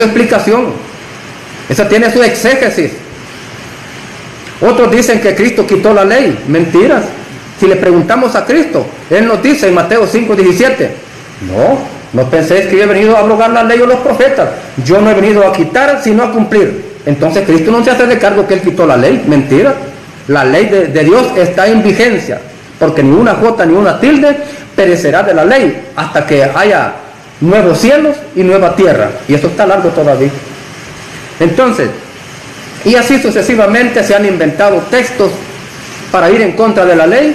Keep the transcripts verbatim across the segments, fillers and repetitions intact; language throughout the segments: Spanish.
explicación, esa tiene su exégesis. Otros dicen que Cristo quitó la ley. Mentiras. Si le preguntamos a Cristo, Él nos dice en Mateo cinco diecisiete, no, no penséis que yo he venido a abrogar la ley o los profetas. Yo no he venido a quitar, sino a cumplir. Entonces Cristo no se hace de cargo que Él quitó la ley. Mentira. La ley de, de Dios está en vigencia, porque ni una jota ni una tilde perecerá de la ley hasta que haya nuevos cielos y nueva tierra. Y eso está largo todavía. Entonces, y así sucesivamente se han inventado textos para ir en contra de la ley,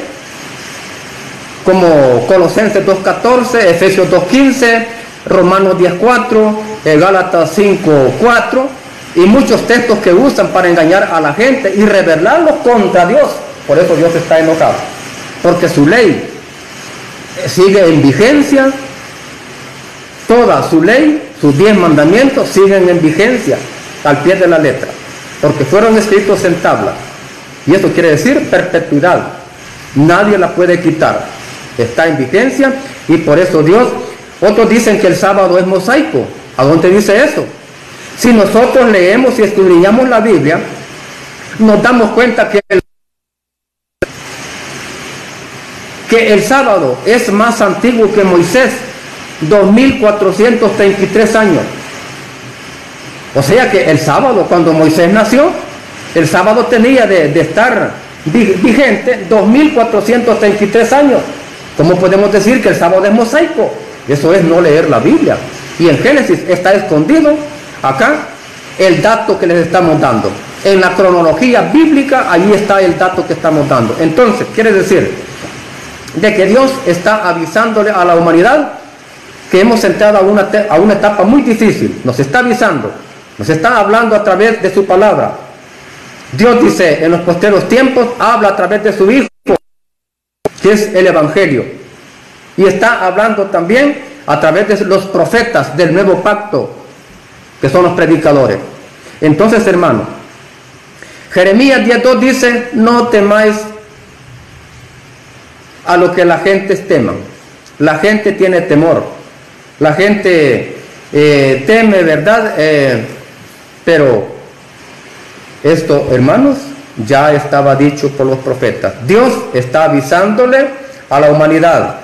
como Colosenses dos catorce, Efesios dos quince, Romanos diez cuatro, Gálatas cinco cuatro, y muchos textos que usan para engañar a la gente y rebelarlos contra Dios. Por eso Dios está enojado, porque su ley sigue en vigencia. Toda su ley, sus diez mandamientos siguen en vigencia al pie de la letra, porque fueron escritos en tabla, y eso quiere decir perpetuidad. Nadie la puede quitar, está en vigencia. Y por eso Dios, otros dicen que el sábado es mosaico. ¿A dónde dice eso? Si nosotros leemos y escudriñamos la Biblia, nos damos cuenta que el, que el sábado es más antiguo que Moisés, dos mil cuatrocientos treinta y tres años. O sea que el sábado, cuando Moisés nació, el sábado tenía de, de estar vigente dos mil cuatrocientos treinta y tres años. ¿Cómo podemos decir que el sábado es mosaico? Eso es no leer la Biblia. Y en Génesis está escondido acá el dato que les estamos dando. En la cronología bíblica, allí está el dato que estamos dando. Entonces, quiere decir de que Dios está avisándole a la humanidad que hemos entrado a una, a una etapa muy difícil. Nos está avisando, nos está hablando a través de su palabra. Dios dice, en los posteros tiempos, habla a través de su Hijo, que es el Evangelio. Y está hablando también a través de los profetas del nuevo pacto, que son los predicadores. Entonces, hermano, Jeremías diez dos dice, no temáis a lo que la gente tema. La gente tiene temor. La gente eh, teme, ¿verdad? Eh, pero esto, hermanos, ya estaba dicho por los profetas. Dios está avisándole a la humanidad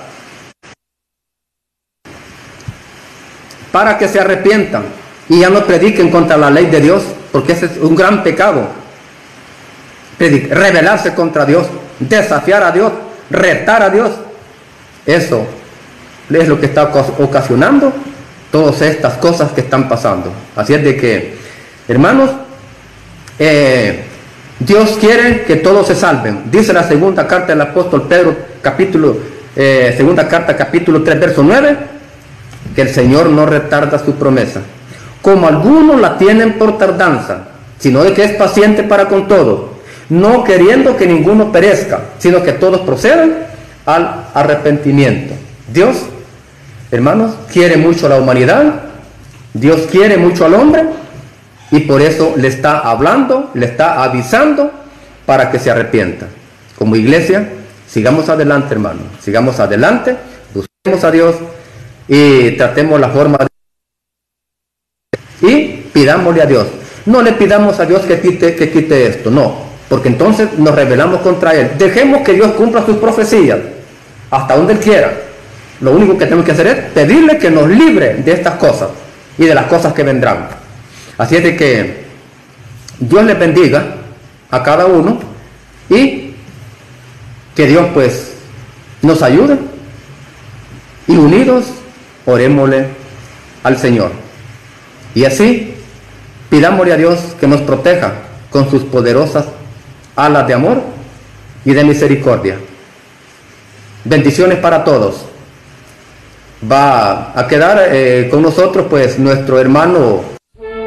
para que se arrepientan y ya no prediquen contra la ley de Dios, porque ese es un gran pecado. Predic- rebelarse contra Dios, desafiar a Dios, retar a Dios. Eso es lo que está ocasionando todas estas cosas que están pasando. Así es de que, hermanos, eh, Dios quiere que todos se salven. Dice la segunda carta del apóstol Pedro, capítulo, eh, segunda carta, capítulo tres, verso nueve, que el Señor no retarda su promesa, como algunos la tienen por tardanza, sino de que es paciente para con todos, no queriendo que ninguno perezca, sino que todos procedan al arrepentimiento. Dios, hermanos, quiere mucho a la humanidad, Dios quiere mucho al hombre, y por eso le está hablando, le está avisando para que se arrepienta. Como iglesia, sigamos adelante, hermano, sigamos adelante, busquemos a Dios y tratemos la forma de... y pidámosle a Dios. No le pidamos a Dios que quite, que quite esto, no, porque entonces nos rebelamos contra Él. Dejemos que Dios cumpla sus profecías hasta donde Él quiera. Lo único que tenemos que hacer es pedirle que nos libre de estas cosas y de las cosas que vendrán. Así es de que Dios les bendiga a cada uno y que Dios pues nos ayude, y unidos orémosle al Señor. Y así pidámosle a Dios que nos proteja con sus poderosas alas de amor y de misericordia. Bendiciones para todos. Va a quedar eh, con nosotros pues nuestro hermano